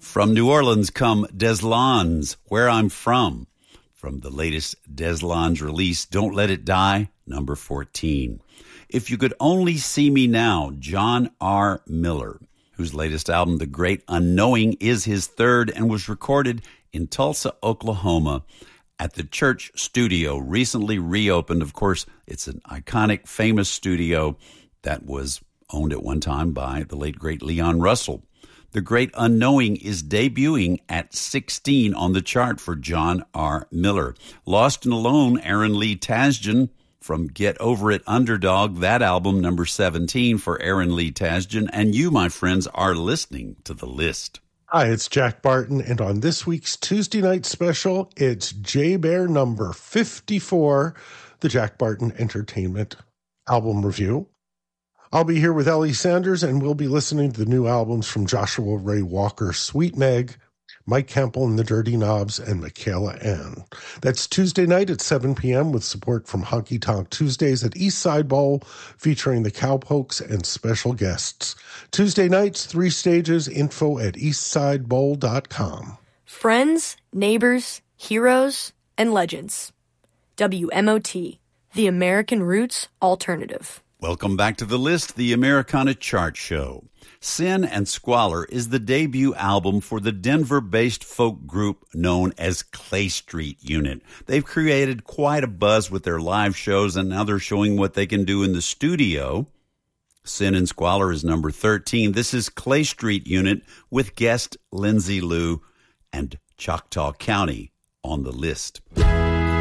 From New Orleans come Deslans, Where I'm From. From the latest Deslans release, Don't Let It Die, number 14. If You Could Only See Me Now, John R. Miller, whose latest album, The Great Unknowing, is his third and was recorded in Tulsa, Oklahoma at the Church Studio, recently reopened. Of course, it's an iconic, famous studio that was owned at one time by the late, great Leon Russell. The Great Unknowing is debuting at 16 on the chart for John R. Miller. Lost and Alone, Aaron Lee Tasjan from Get Over It Underdog, that album, number 17 for Aaron Lee Tasjan. And you, my friends, are listening to The List. Hi, it's Jack Barton, and on this week's Tuesday night special, it's J-Bear number 54, the Jack Barton Entertainment album review. I'll be here with Ellie Sanders, and we'll be listening to the new albums from Joshua Ray Walker, Sweet Meg, Mike Campbell and the Dirty Knobs, and Michaela Ann. That's Tuesday night at 7 p.m. with support from Honky Tonk Tuesdays at East Side Bowl, featuring the Cowpokes and special guests. Tuesday nights, 3 stages, info at eastsidebowl.com. Friends, neighbors, heroes, and legends. WMOT, the American Roots Alternative. Welcome back to The List, the Americana Chart Show. Sin and Squalor is the debut album for the Denver-based folk group known as Clay Street Unit. They've created quite a buzz with their live shows, and now they're showing what they can do in the studio. Sin and Squalor is number 13. This is Clay Street Unit with guest Lindsay Lou and Choctaw County on the list.